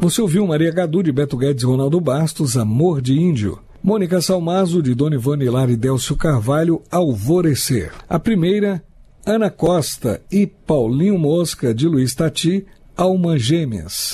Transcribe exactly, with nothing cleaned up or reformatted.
Você ouviu Maria Gadu, de Beto Guedes e Ronaldo Bastos, Amor de Índio. Mônica Salmazo, de Dona Ivone Lar e Délcio Carvalho, Alvorecer. A primeira, Ana Costa e Paulinho Mosca, de Luiz Tati, Almas Gêmeas.